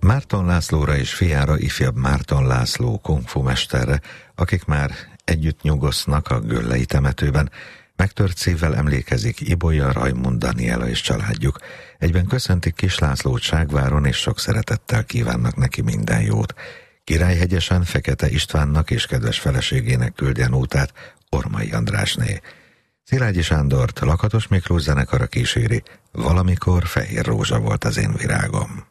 Márton Lászlóra és fiára, ifjabb Márton László kungfu mesterre, akik már együtt nyugosznak a göllei temetőben, megtört szívvel emlékezik Ibolya, Rajmund, Daniela és családjuk. Egyben köszöntik Kis Lászlót Ságváron, és sok szeretettel kívánnak neki minden jót. Királyhegyesen Fekete Istvánnak és kedves feleségének küldje nótát Ormai Andrásné. Szilágyi Sándort Lakatos Miklós zenekara kíséri, Valamikor fehér rózsa volt az én virágom.